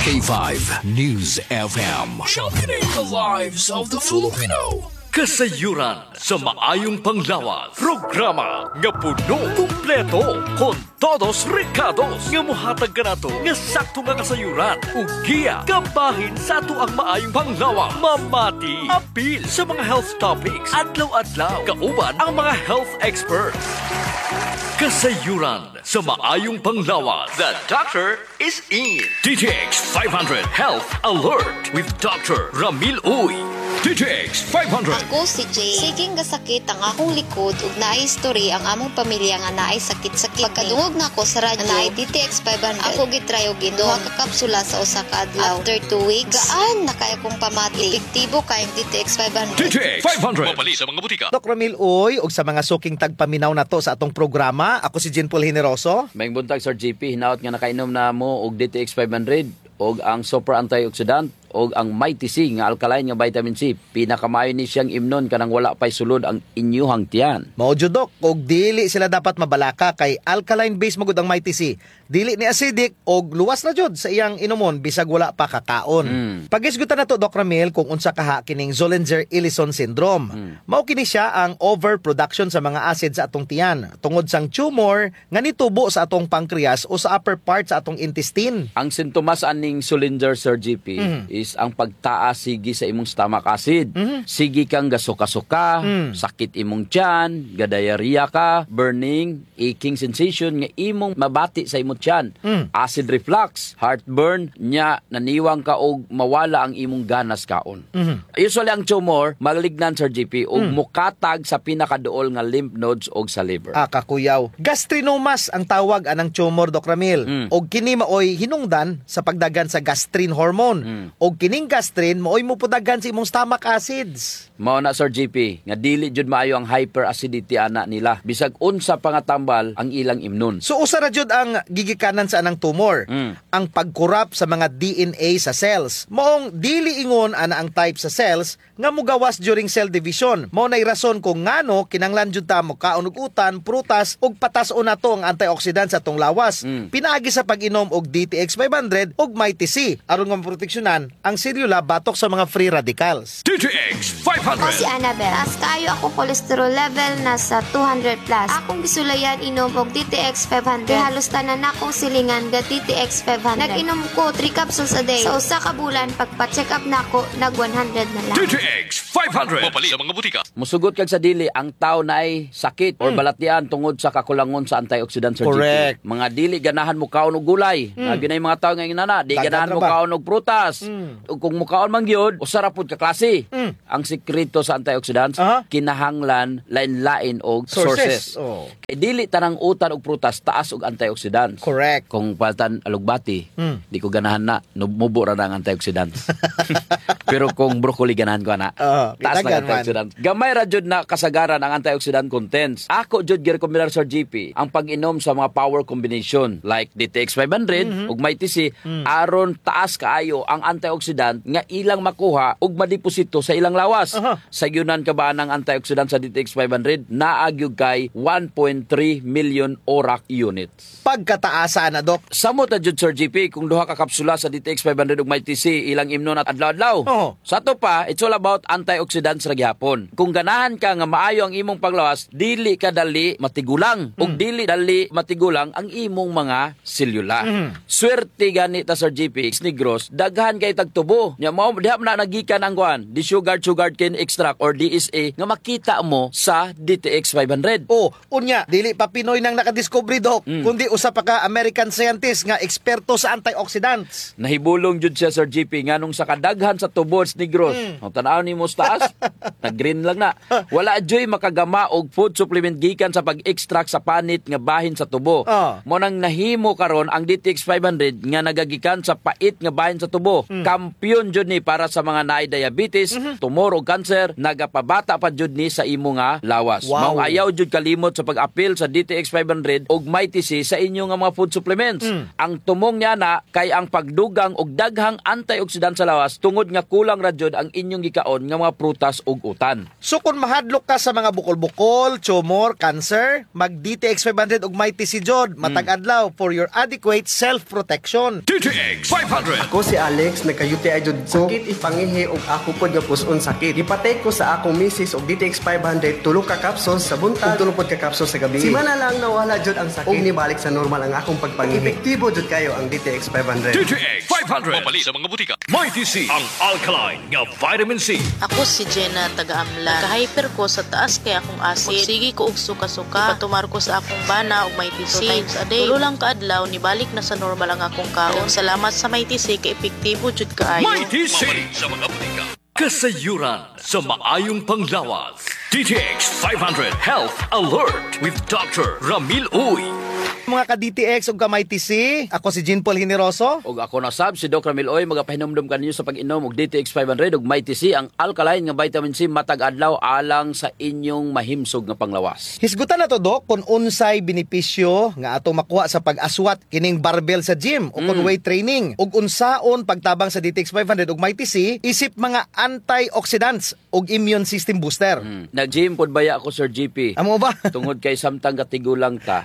K5 News FM. Championing the lives of the Filipino. Kasayuran sa maayong panglawas. Programa nga puno, kumpleto, con todos recados. Nga muhatag ka na to, nga sakto nga kasayuran. Ugiya, kabahin sa ato ang maayong panglawas. Mamati, apil sa mga health topics. Adlaw-adlaw, kauban ang mga health experts. Kasayuran sa maayong panglawas. The doctor is in. DTX 500 Health Alert with Dr. Ramil Uy. DTX 500. Ako si Jay. Siging gasakit ang akong likod ug naay history ang among pamilya nga naay sakit-sakit. Pagkadungog na ako sa radyo, naay DTX 500. Ako gitry og inom ka kapsula sa usa ka adlaw. After 2 weeks, gaan na kay akong pamati. Epektibo kay ang DTX 500. DTX 500. Mapali sa mga butika. Dr. Ramil Uy, ug sa mga suking tagpaminaw na to sa atong programa, ako si Jean Paul Generoso. Maing buntag Sir GP, hinaot nga nakainom na mo og DTX 500 og ang super antioxidant og ang Mighty C nga alkaline nga vitamin C. Pinakamayo ni siyang imnon kanang wala pay sulod ang inyuhang tiyan. Mao jud dok, og dili sila dapat mabalaka kay alkaline base magud ang Mighty C. Dili ni acidic og luwas na jud sa iyang inumon bisag wala pa kakaon. Pagisgutan nato Dr. Ramil kung unsa kaha kining Zollinger-Ellison syndrome. Mao kini siya ang overproduction sa mga acid sa atong tiyan tungod sang tumor nga nitubo sa atong pancreas o sa upper part sa atong intestine. Ang sintomas aning Zollinger Sir GP is ang pagtaas sige sa imong stomach acid. Sige kang gasuka-suka, sakit imong tiyan, gadayarya ka, burning, aching sensation nga imong mabati sa imong tiyan, acid reflux, heartburn, nya naniwang ka og mawala ang imong ganas kaon. Usually ang tumor malignant Sir GP og mukatag sa pinakaduol nga lymph nodes og sa liver. Kakuyaw. Gastrinomas ang tawag anang tumor Dr. Ramil. Og kini maoy hinungdan sa pagdagan sa gastrin hormone. Og kining gastrin maoy mupudagan sa imong stomach acids. Mao na Sir GP nga dili jud maayo ang hyperacidity ana nila bisag unsa pa nga tambal ang ilang imnon. So usa ra jud ang gigikanan sa anang tumor, ang pagkurap sa mga DNA sa cells. Maong dili ingon ana ang type sa cells nga mugawas during cell division. Mao nay rason kung ngano kinanglan jud ta mo kaon og utan, prutas ug patas-on nato ang antioxidant sa atong lawas. Pinaagi sa pag-inom og DTX 500 ug Mighty C aron nga maproteksyonan ang selula batok sa mga free radicals. DTX 500. Ako si Annabel. Taas kayo ako cholesterol level nasa 200 plus. Akong gisulayan inom og DTX 500. Halos tanan akong silingan ga DTX 500. Nag-inom ko 3 capsules a day. Sa usa ka bulan pagpa-check up nako nag 100 na lang. DTX 500. Mapali sa mga butika. Musugot kag sa dili ang tao na ay sakit or balatian tungod sa kakulangon sa antioxidant Sir Correct. GP. Mga dili ganahan mo kaon og gulay. Lagi na yung mga tao nga inana, di ganahan mo kaon og prutas. Ug kung mo kaon man gyud, usara pud ka klase. Ang sikreto sa antioxidants kinahanglan lain-lain og sources. Kay dili tanang utan og prutas taas og antioxidants. Correct. Kung paltan alugbati, di ko ganahan na mubo ra na ang antioxidants. Pero kung broccoli ganahan ko na. Taas na antioxidants. Gamay ra jud na kasagaran ang antioxidant contents. Ako jud gi-recommend Sir GP ang pag-inom sa mga power combination like DTX 500 ug Mighty C aron taas kaayo ang antioxidant nga ilang makuha ug madeposito sa ilang lawas. Sa yunan ka ba ng antioxidant sa DTX 500 naagyog kay 1.3 million ORAC units. Pagkataasa na Dok. Samot na jud Sir GP kung duha ka kapsula sa DTX 500 ug Mighty C ilang imnon at adlaw-adlaw. Sa to pa it's all about antioxidants ra gyapon. Kung ganahan ka nga maayo ang imong panglawas, dili ka dali matigulang ug dili dali matigulang ang imong mga selula. Swerte gani ta Sir GP Negros daghan kay tagtubo. Nya mao diha na nagikan ang kuan, di sugar cane extract or DSA nga makita mo sa DTX 500. Unya, dili pa Pinoy nang nakadiscovery Dok, kundi usa pa ka American scientist nga eksperto sa antioxidants. Nahibulong jud siya Sir GP nganong sa kadaghan sa tubods Negros. Ang tanaw nimo sa taas, nag-green lang na. Wala joy makagama og food supplement gikan sa pag-extract sa panit nga bahin sa tubo. Mo nang nahimo karon ang DTX 500 nga nagagikan sa pait nga bahin sa tubo. Kampiyon jud ni para sa mga naay diabetes, tumor o cancer, nagapabata pa jud ni sa imo nga lawas. Wow. Mao ayaw jud kalimot sa pag-apil sa DTX 500 og Mighty C sa inyo nga mga food supplements. Ang tumong niya na kay ang pagdugang og daghang antioxidant sa lawas tungod nga kulang ra jud ang inyong gikaon nga mga prutas ug utan. So kung mahadlok ka sa mga bukol-bukol, tumor, cancer, mag DTX 500 ug Mighty C jod matag adlaw for your adequate self-protection. DTX 500. Ako si Alex, nagka-UTI jud ko. Sakit ipangihi og ako pod nga puson sakit. Ipatay ko sa akong misis og DTX 500 tulo ka capsules sa buntag ug tulo pod ka capsules sa gabi. Simana lang nawala jud ang sakit. Ug nibalik sa normal ang akong pagpangihi. Epektibo jud kayo ang DTX 500. DTX 500. Mabali sa mga butika. Mighty C, ang alkaline nga vitamin C. Ako si Jenna, taga-Amlan. Naka-hyper ko sa taas kay akong acid. Sige ko og suka-suka. Patumar ko sa akong bana og Mighty C. 2 times a day. Tulo lang kaadlaw, nibalik na sa normal ang akong kaon. Salamat sa Mighty C kay epektibo jud kaayo. Mighty C sa mga butika. Kasayuran sa maayong panglawas. DTX 500 Health Alert with Dr. Ramil Uy. Mga ka-DTX ug ka-Mighty C, ako si Jean Paul Generoso. Og ako na sab si Doc Ramil Oy, magapahinumdum kaninyo sa pag-inom og DTX 500 ug Mighty C, ang alkaline nga vitamin C matag adlaw alang sa inyong mahimsog nga panglawas. Hisgutan na to, Dok, kung unsay benepisyo nga atong makuha sa pag-aswat kining barbell sa gym o kung weight training. Ug unsaon pagtabang sa DTX 500 ug Mighty C, isip mga antioxidants ug immune system booster. Nag-gym pod baya ako, Sir GP. Amo ba? Tungod kay samtang katigulang ta,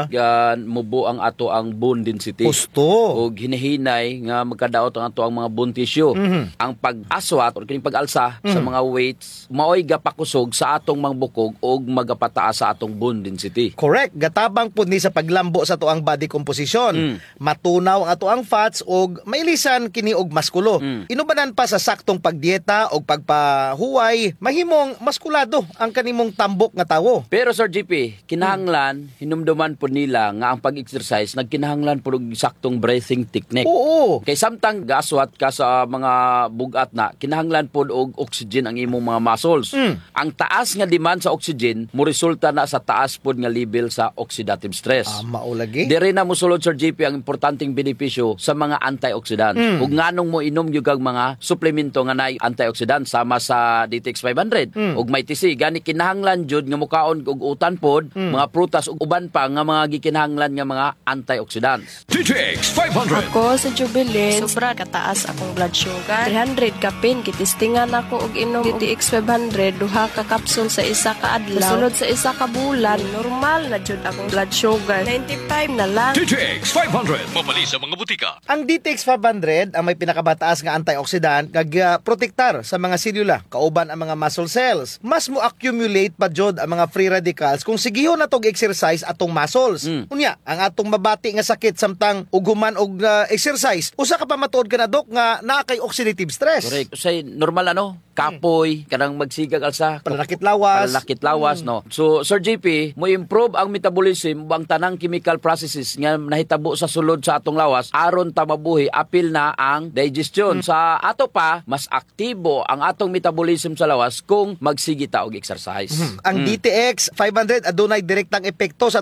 mubo ang ato ang bone density. Pusto. O hinahinay nga magkadaot ang ato ang mga bone tissue. Ang pag-aswat o kining pag-alsa sa mga weights, maoy gapakusog sa atong mga bukog o magapataas sa atong bone density. Correct. Gatabang pud ni sa paglambo sa ato ang body composition. Matunaw ang ato ang fats ug mailisan kini og maskulo. Inubanan pa sa saktong pagdieta og pagpahuway, mahimong maskulado ang kanimong tambok nga tawo. Pero Sir GP, kinahanglan, hinumduman po nila nga ang pag-exercise, nagkinahanglan po ng saktong breathing technique. Oo. Kay samtang gaswat ka sa mga bugat na, kinahanglan po og oxygen ang imong mga muscles. Ang taas nga demand sa oxygen, mo resulta na sa taas po nga level sa oxidative stress. Maulagi. Dire na musulod, Sir GP, ang importanteng benepisyo sa mga antioxidants. Ug nganong mo inom yung mga suplemento nga na antioxidants sama sa DTX 500 ug Mighty C. Gani kinahanglan jud nga mukaon og utan pod, mga prutas ug uban pa nga mga gikinahanglan nga mga antioxidants. DTX 500. Ako sa Jubilee, sobra kataas akong blood sugar. 300 kapin, kitistingan ako og inom DTX 500, duha ka kapsul sa isa ka adlaw. Sunod sa isa ka bulan, normal na jud akong blood sugar. 95 na lang. DTX 500. Mabali sa mga butika. Ang DTX 500 ang may pinakabataas nga antioxidant kag protektar sa mga selula kauban ang mga muscle cells. Mas mo accumulate pa jud ang mga free radicals kung sigihon na tog exercise atong muscles. Unya, ang atong mabati nga sakit samtang uguman og exercise, usa ka pa matuod ka na, Dok, nga naa kay oxidative stress. Correct. Say normal kapoy, kanang magsigag alsa, Pananakit lawas. no. So Sir JP, mo improve ang metabolism ang tanang chemical processes nga nahitabo sa sulod sa atong lawas aron ta mabuhi apil na ang digestion. Sa ato pa mas aktibo ang atong metabolism sa lawas kung magsige ta og exercise. Ang DTX 500 adunay direktang epekto sa